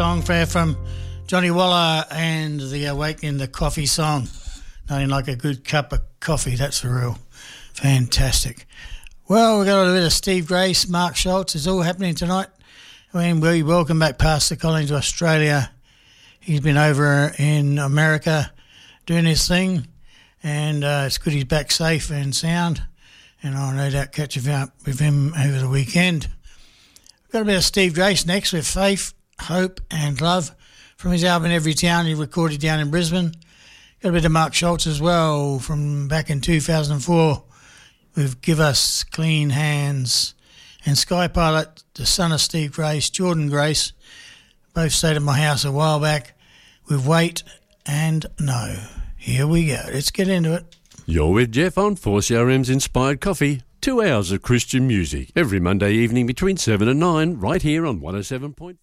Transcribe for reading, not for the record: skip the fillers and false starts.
Song from Johnny Waller and the Awakening the Coffee song. Nothing like a good cup of coffee, that's for real. Fantastic. Well, we've got a bit of Steve Grace, Mark Schultz. It's all happening tonight. We welcome back Pastor Colin to Australia. He's been over in America doing his thing, and it's good he's back safe and sound, and I'll no doubt catch up with him over the weekend. We've got a bit of Steve Grace next with Faith, Hope and Love from his album Every Town he recorded down in Brisbane. Got a bit of Mark Schultz as well from back in 2004 with Give Us Clean Hands. And Sky Pilot, the son of Steve Grace, Jordan Grace, both stayed at my house a while back with Wait and No. Here we go. Let's get into it. You're with Jeff on 4CRM's Inspired Coffee. 2 hours of Christian music every Monday evening between 7 and 9 right here on 107.5.